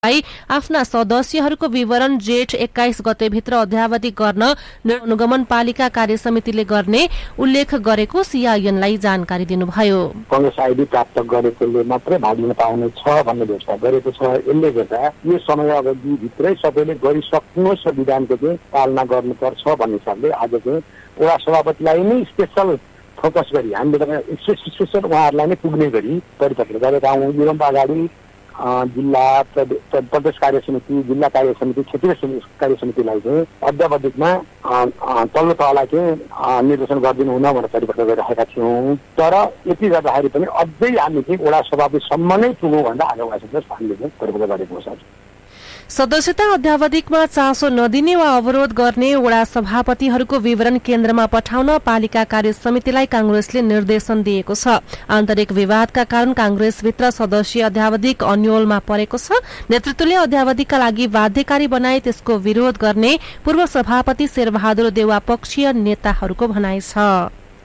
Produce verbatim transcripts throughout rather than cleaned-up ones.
आफ्ना सदस्यहरूको विवरण जेठ एक्काइस गते भित्र अध्यावधि गर्न अनुगमन पालिका कार्य समितिले गर्ने उल्लेख गरेको सीआईएनलाई जानकारी दिनुभयो। कांग्रेस आईडी प्राप्त गरेकोले मात्रै भाग लिन पाउने छ भन्ने व्यवस्था गरेको छ। यसले गर्दा यो समय अवधि भित्रै सबैले गरिसक्नुहोस् र विधानको चाहिँ पालना गर्नुपर्छ भन्ने हिसाबले आज चाहिँ वडा सभापतिलाई नै स्पेशल फोकस गरी हामीले स्पेशल उहाँहरूलाई नै पुग्ने गरी परिपत्र गरेका हौँ। योभन्दा अगाडि जिल्ला प्रदेश कार्य समिति, जिल्ला कार्य समिति, क्षेत्रीय कार्य समितिलाई चाहिँ अध्यावधिकमा तल्लो तहलाई चाहिँ निर्देशन गरिदिनु हुन भनेर परिपत्र गरिरहेका थियौँ। तर यति गर्दाखेरि पनि अझै हामी चाहिँ वडा सभापतिसम्म नै पुगौँ भन्दा आज उहाँसँग हामीले चाहिँ परिपत्र गरेको छ। सदस्यता अध्यावधिकमा चासो नदिने वा अवरोध गर्ने वडा सभापतिहरूको विवरण केन्द्रमा पठाउन पालिका कार्य समितिलाई कांग्रेसले निर्देशन दिएको छ। आन्तरिक विवादका कारण कांग्रेसभित्र सदस्य अध्यावधिक अन्योलमा परेको छ। नेतृत्वले अध्यावधिकका लागि बाध्यकारी बनाए त्यसको विरोध गर्ने पूर्व सभापति शेरबहादुर देउवा पक्षीय नेताहरूको भनाइ छ।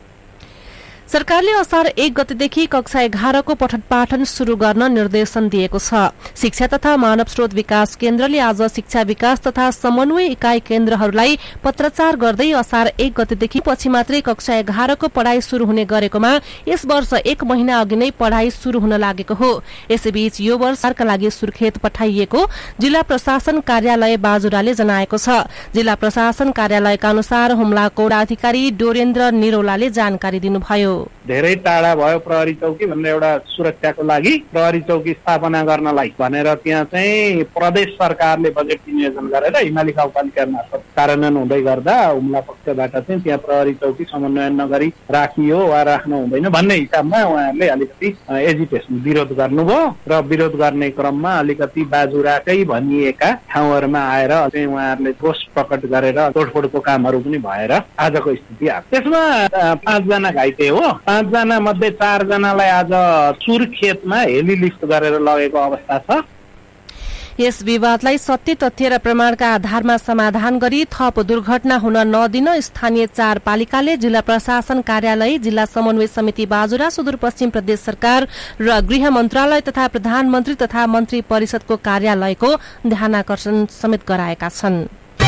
सरकारले असार एक गतेदेखि कक्षा एघारको पठन पाठन शुरू गर्न निर्देशन दिएको छ। शिक्षा तथा मानव स्रोत विकास केन्द्रले आज शिक्षा विकास तथा समन्वय इकाई केन्द्रहरूलाई पत्राचार गर्दै असार एक गतेदेखि पछि मात्रै कक्षा एघारको पढ़ाई शुरू हुने गरेकोमा यस वर्ष एक महिना अघि नै पढ़ाई शुरू हुन लागेको हो। यसैबीच यो वर्ष सरकारका लागि सुर्खेत पठाइएको जिल्ला प्रशासन कार्यालय बाजुराले जनाएको छ। जिल्ला प्रशासन कार्यालयका अनुसार हुम्लाको अधिकारी डोरेन्द्र निरौलाले जानकारी दिनुभयो। धेरै टाढा भयो प्रहरी चौकी भनेर एउटा सुरक्षाको लागि प्रहरी चौकी स्थापना गर्नलाई भनेर त्यहाँ चाहिँ प्रदेश सरकारले बजेट विनियोजन गरेर हिमाली गाउँपालिका मार्फत कार्यान्वयन हुँदै गर्दा हुम्ला पक्षबाट चाहिँ त्यहाँ प्रहरी चौकी समन्वय नगरी राखियो वा राख्नु हुँदैन भन्ने हिसाबमा उहाँहरूले अलिकति एजिटेसन विरोध गर्नुभयो र विरोध गर्ने क्रममा अलिकति बाजुराकै भनिएका ठाउँहरूमा आएर चाहिँ उहाँहरूले रोष प्रकट गरेर तोडफोडको कामहरू पनि भएर आजको स्थिति आयो। त्यसमा पाँचजना घाइते हो। पाँचजना मध्ये चारजनालाई आज सुर्खेतमा हेलिलिफ्ट गरेर लगेको अवस्था छ। यस विवादलाई सत्य तथ्य र प्रमाणका आधारमा समाधान गरी थप दुर्घटना हुन नदिन स्थानीय चार पालिकाले जिल्ला प्रशासन कार्यालय, जिल्ला समन्वय समिति बाजुरा, सुदूरपश्चिम प्रदेश सरकार र गृह मन्त्रालय तथा प्रधानमन्त्री तथा मन्त्री परिषदको कार्यालयको ध्यानाकर्षण समेत गराएका छन्।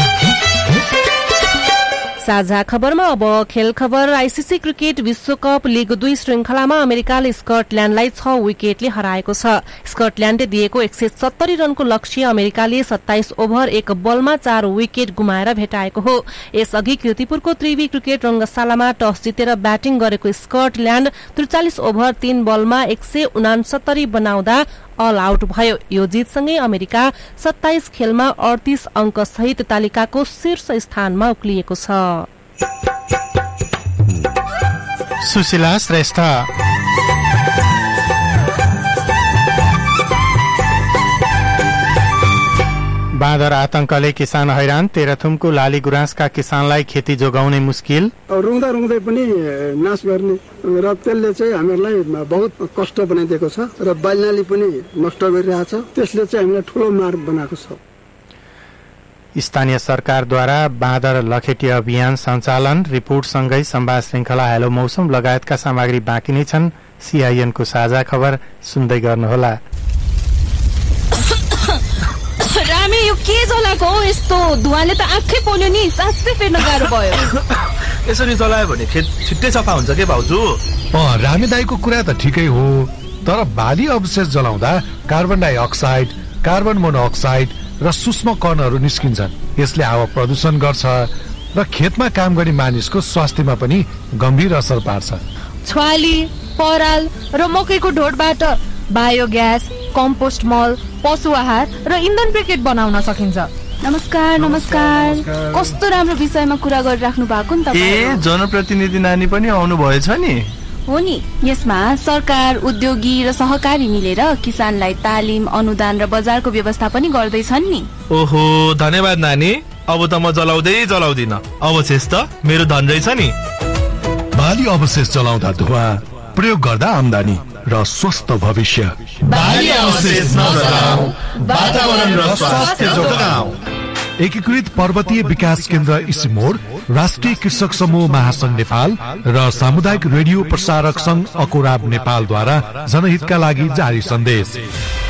साझा खबरमा अब खेल खबर। आईसीसी क्रिकेट विश्वकप लीग दुई श्रृंखलामा अमेरिकाले स्कटल्याण्डलाई छ विकेटले हराएको छ। स्कटल्याण्डले दिएको एक सय सत्तरी रनको लक्ष्य अमेरिकाले सत्ताइस ओभर एक बलमा चार विकेट गुमाएर भेटाएको हो। यसअघि कीर्तिपुरको त्रिवी क्रिकेट रंगशालामा टस जितेर ब्याटिङ गरेको स्कटल्याण्ड त्रिचालिस ओभर तीन बलमा एक सय उनासत्तरी बनाउँदा अल आउट भयो। यो जितसँगै अमेरिका सत्ताइस खेलमा अडतीस अंक सहित तालिकाको शीर्ष स्थानमा उक्लिएको छ। सुशीला श्रेष्ठ। बाँदर आतंकले किसान हैरान। तेह्रथुमको लाली गुराँसका किसानलाई खेती जोगाउने मुस्किल। रुँदा रुँदै पनि नाश गर्ने र त्यसले चाहिँ हामीहरूलाई बहुत कष्ट बनाइदिएको छ र बालीनाली पनि नष्ट गरिरहेछ। त्यसले चाहिँ हामीलाई ठूलो मार बनाएको छ। स्थानीय सरकारद्वारा बाँदर लखेटी अभियान सञ्चालन। रिपोर्टसँगै संवाद श्रृंखला हेलो मौसम लगायतका सामग्री बाँकी नै छन्। सीआईएनको साझा खबर सुन्दै गर्नुहोला। रामे यो के जलाको हो? यस्तो धुवाले त आँखै पोल्यो नि। सासै फेर्न गाह्रो भयो। यसरी जलायो भने खेत छिट्टै सफा हुन्छ के भाउजू? अँ, रामे दाईको कुरा त ठिकै हो, तर बाली अवशेष जलाउँदा कार्बन डाइअक्साइड, कार्बन मोनोअक्साइड र सूक्ष्म कणहरू निस्किन्छन्। यसले हावा प्रदूषण गर्छ र खेतमा काम गर्ने मानिसको स्वास्थ्यमा पनि गम्भीर असर पार्छ। छ्वाली, पराल र मकैको ढोडबाट बायोग्यास, कम्पोस्ट मल, पशु आहार र इन्धन ब्रिकेट बनाउन सकिन्छ। नमस्कार नमस्कार। कस्तो राम्रो विषयमा कुरा गरिराख्नु भएको नि तपाईँ। ए, जनप्रतिनिधि नानी पनि आउनु भएछ नि? हो नि। यसमा सरकार, उद्योगी र सहकारी मिलेर किसानलाई तालिम, अनुदान र बजारको व्यवस्था पनि गर्दैछन् नि। ओहो, धन्यवाद नानी। अब त म जलाउँदै जलाउँदिन। अवशेष त मेरो धन रहेछ नि। बाली अवशेष जलाउँदा धुवा, प्रयोग गर्दा आम्दानी र स्वस्थ भविष्य। बाली अवशेष नजलाऊ, वातावरण र स्वास्थ्य जोगाऊ। एकीकृत पर्वतीय विकास केन्द्र इसिमोड, राष्ट्रिय कृषक समूह महासंघ नेपाल र सामुदायिक रेडियो प्रसारक संघ अकोराब नेपालद्वारा जनहितका लागि जारी सन्देश।